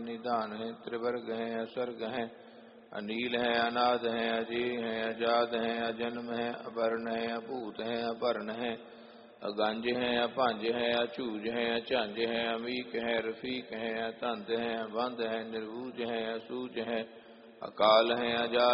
निदान हैं, त्रिवर्ग हैं, असर्ग हैं, अनील हैं, अनाद हैं, अजेय हैं, अजाद हैं, अजन्म हैं, अवर्ण हैं, अभूत हैं, अपर्ण हैं, अगंज हैं, अपांज हैं, अचूज हैं, अचंज हैं, अमीक हैं, रफीक हैं, अतंत हैं, अबंध हैं, निर्बूज हैं, असूज हैं, अकाल हैं, अजाल